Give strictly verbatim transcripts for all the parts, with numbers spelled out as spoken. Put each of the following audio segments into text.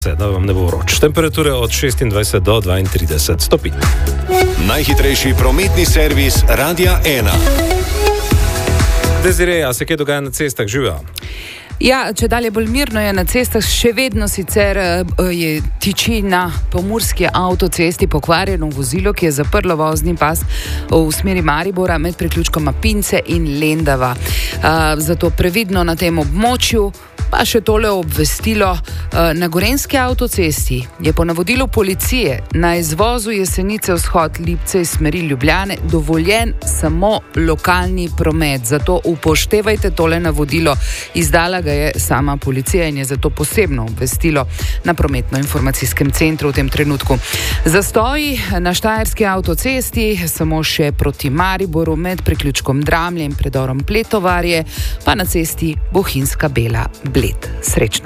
da vam ne bo vroč. Temperature od šestindvajset do dvaintrideset stopinj. Najhitrejši prometni servis Radia ena. Desiree, a se kaj dogaja na cestah? Živijo? Ja, če dalje bolj mirno je na cestah, še vedno sicer je tiči na pomurski avtocesti pokvarjeno vozilo, ki je zaprlo vozni pas v smeri Maribora med priključkoma Pince in Lendava. Zato previdno na tem območju. Pa še tole obvestilo. Na Gorenjski avtocesti je po navodilu policije na izvozu Jesenice vzhod Lipce iz smeri Ljubljane dovoljen samo lokalni promet. Zato upoštevajte tole navodilo. Izdala ga je sama policija in je zato posebno obvestilo na prometno-informacijskem centru v tem trenutku. Zastoji na Štajerski avtocesti samo še proti Mariboru med priključkom Dramlje in predorom Pletovarje, pa na cesti Bohinjska Bela Bled. Srečno.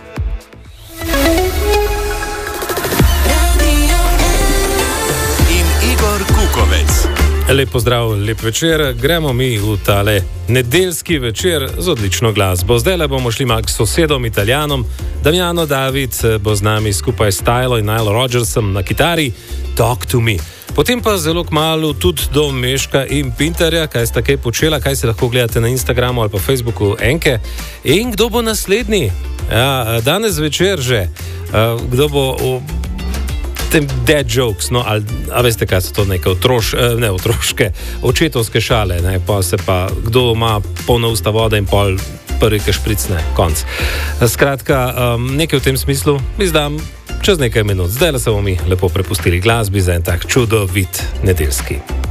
In Igor Kukovec. Lep pozdrav, lep večer. Gremo mi v tale nedeljski večer z odlično glasbo. Zdaj bomo šli k sosedom Italijanom. Damiano David bo z nami skupaj s Tylo in Nile Rodgersom na kitari Talk to Me. Potem pa zelo kmalu tudi do Meška in Pinterja, kaj sta kaj počela, kaj se lahko gledate na Instagramu ali pa Facebooku Enke. In kdo bo naslednji? Ja, danes večer že. Kdo bo v tem dead jokes, no, ali, a veste kaj so to neke otroš, ne otroške, očetovske šale, ne, pa se pa, kdo ima polna usta vode in pol prvi, ki špricne, konc. Skratka, um, nekaj v tem smislu izdam čez nekaj minut. Zdaj le se bomo mi lepo prepustili glasbi za en tak čudovit nedeljski